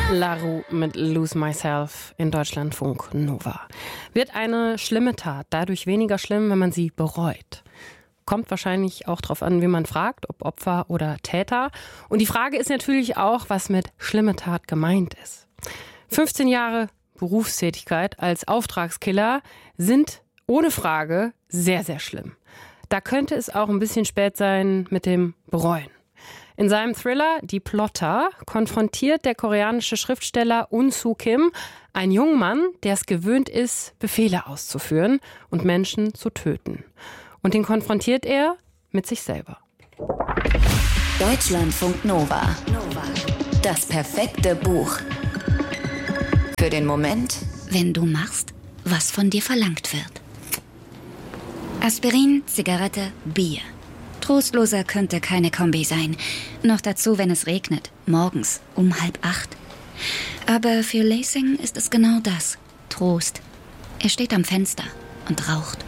LaRue mit Lose Myself in Deutschlandfunk Nova. Wird eine schlimme Tat dadurch weniger schlimm, wenn man sie bereut? Kommt wahrscheinlich auch darauf an, wie man fragt, ob Opfer oder Täter. Und die Frage ist natürlich auch, was mit schlimme Tat gemeint ist. 15 Jahre Berufstätigkeit als Auftragskiller sind ohne Frage sehr, sehr schlimm. Da könnte es auch ein bisschen spät sein mit dem Bereuen. In seinem Thriller Die Plotter konfrontiert der koreanische Schriftsteller Un-Soo Kim einen jungen Mann, der es gewöhnt ist, Befehle auszuführen und Menschen zu töten. Und den konfrontiert er mit sich selber. Deutschlandfunk Nova. Das perfekte Buch. Für den Moment, wenn du machst, was von dir verlangt wird. Aspirin, Zigarette, Bier. Trostloser könnte keine Kombi sein. Noch dazu, wenn es regnet, morgens um 7:30. Aber für Lansing ist es genau das, Trost. Er steht am Fenster und raucht.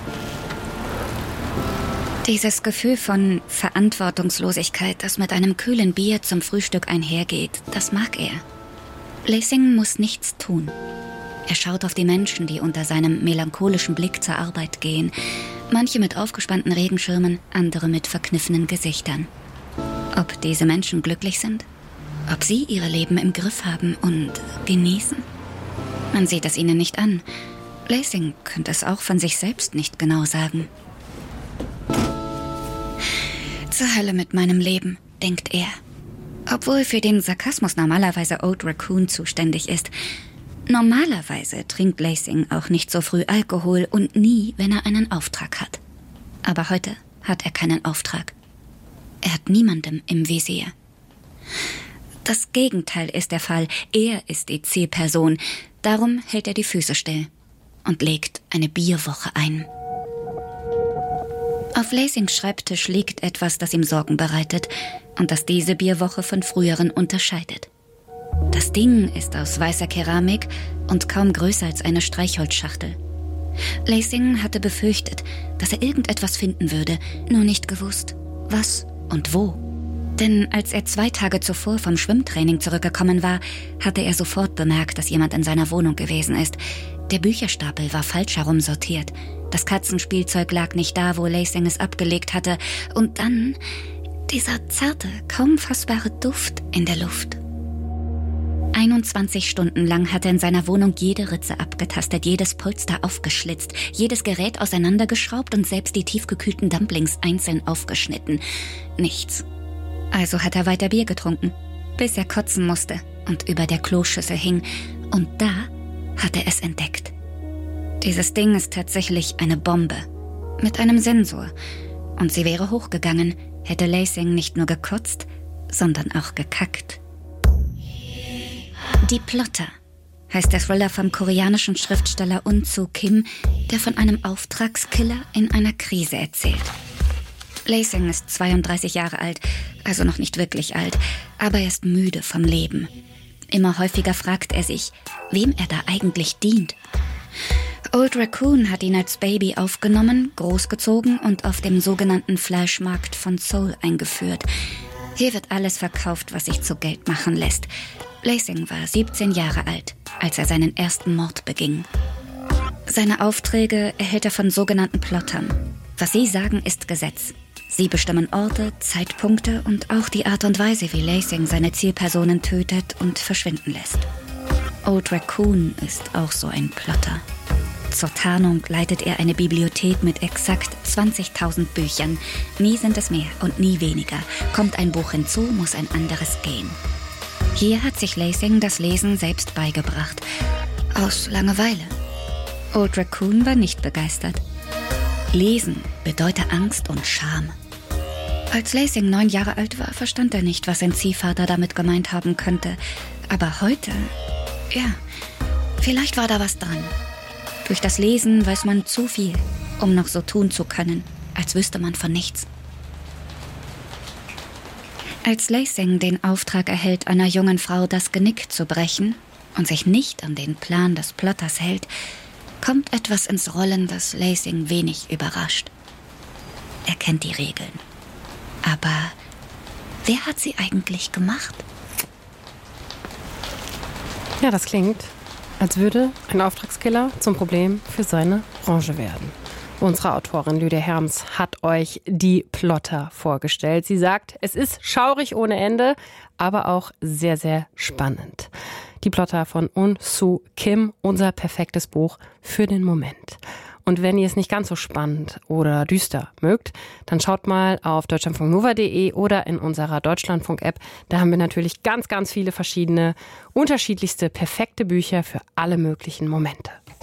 Dieses Gefühl von Verantwortungslosigkeit, das mit einem kühlen Bier zum Frühstück einhergeht, das mag er. Lansing muss nichts tun. Er schaut auf die Menschen, die unter seinem melancholischen Blick zur Arbeit gehen. Manche mit aufgespannten Regenschirmen, andere mit verkniffenen Gesichtern. Ob diese Menschen glücklich sind? Ob sie ihr Leben im Griff haben und genießen? Man sieht es ihnen nicht an. Lansing könnte es auch von sich selbst nicht genau sagen. Zur Hölle mit meinem Leben, denkt er. Obwohl für den Sarkasmus normalerweise Old Raccoon zuständig ist. Normalerweise trinkt Lansing auch nicht so früh Alkohol und nie, wenn er einen Auftrag hat. Aber heute hat er keinen Auftrag. Er hat niemandem im Visier. Das Gegenteil ist der Fall. Er ist die Zielperson. Darum hält er die Füße still und legt eine Bierwoche ein. Auf Lansings Schreibtisch liegt etwas, das ihm Sorgen bereitet und das diese Bierwoche von früheren unterscheidet. Das Ding ist aus weißer Keramik und kaum größer als eine Streichholzschachtel. Lansing hatte befürchtet, dass er irgendetwas finden würde, nur nicht gewusst, was und wo. Denn als er 2 Tage zuvor vom Schwimmtraining zurückgekommen war, hatte er sofort bemerkt, dass jemand in seiner Wohnung gewesen ist. Der Bücherstapel war falsch herum sortiert. Das Katzenspielzeug lag nicht da, wo Lansing es abgelegt hatte. Und dann dieser zarte, kaum fassbare Duft in der Luft. 21 Stunden lang hat er in seiner Wohnung jede Ritze abgetastet, jedes Polster aufgeschlitzt, jedes Gerät auseinandergeschraubt und selbst die tiefgekühlten Dumplings einzeln aufgeschnitten. Nichts. Also hat er weiter Bier getrunken, bis er kotzen musste und über der Kloschüssel hing. Und da hat er es entdeckt. Dieses Ding ist tatsächlich eine Bombe mit einem Sensor. Und sie wäre hochgegangen, hätte Lansing nicht nur gekotzt, sondern auch gekackt. Die Plotter heißt der Thriller vom koreanischen Schriftsteller Un-Soo Kim, der von einem Auftragskiller in einer Krise erzählt. Lansing ist 32 Jahre alt, also noch nicht wirklich alt, aber er ist müde vom Leben. Immer häufiger fragt er sich, wem er da eigentlich dient. Old Raccoon hat ihn als Baby aufgenommen, großgezogen und auf dem sogenannten Fleischmarkt von Seoul eingeführt. Hier wird alles verkauft, was sich zu Geld machen lässt. Lansing war 17 Jahre alt, als er seinen ersten Mord beging. Seine Aufträge erhält er von sogenannten Plottern. Was sie sagen, ist Gesetz. Sie bestimmen Orte, Zeitpunkte und auch die Art und Weise, wie Lansing seine Zielpersonen tötet und verschwinden lässt. Old Raccoon ist auch so ein Plotter. Zur Tarnung leitet er eine Bibliothek mit exakt 20.000 Büchern. Nie sind es mehr und nie weniger. Kommt ein Buch hinzu, muss ein anderes gehen. Hier hat sich Lansing das Lesen selbst beigebracht. Aus Langeweile. Old Raccoon war nicht begeistert. Lesen bedeutet Angst und Scham. Als Lansing 9 Jahre alt war, verstand er nicht, was sein Ziehvater damit gemeint haben könnte. Aber heute, ja, vielleicht war da was dran. Durch das Lesen weiß man zu viel, um noch so tun zu können, als wüsste man von nichts. Als Lansing den Auftrag erhält, einer jungen Frau das Genick zu brechen und sich nicht an den Plan des Plotters hält, kommt etwas ins Rollen, das Lansing wenig überrascht. Er kennt die Regeln. Aber wer hat sie eigentlich gemacht? Ja, das klingt, als würde ein Auftragskiller zum Problem für seine Branche werden. Unsere Autorin Lydia Herms hat euch die Plotter vorgestellt. Sie sagt, es ist schaurig ohne Ende, aber auch sehr, sehr spannend. Die Plotter von Un-Soo Kim, unser perfektes Buch für den Moment. Und wenn ihr es nicht ganz so spannend oder düster mögt, dann schaut mal auf deutschlandfunknova.de oder in unserer Deutschlandfunk-App. Da haben wir natürlich ganz, ganz viele verschiedene, unterschiedlichste, perfekte Bücher für alle möglichen Momente.